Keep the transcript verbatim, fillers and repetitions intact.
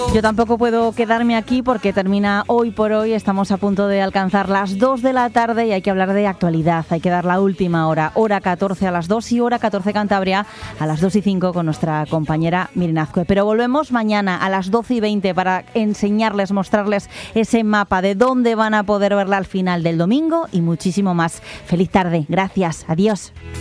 Yo tampoco puedo quedarme aquí porque termina hoy por hoy. Estamos a punto de alcanzar las dos de la tarde y hay que hablar de actualidad. Hay que dar la última hora, hora catorce a las dos y hora catorce Cantabria a las dos y cinco con nuestra compañera Miren Azcue. Pero volvemos mañana a las doce y veinte para enseñarles, mostrarles ese mapa de dónde van a poder verla al final del domingo y muchísimo más. Feliz tarde. Gracias. Adiós.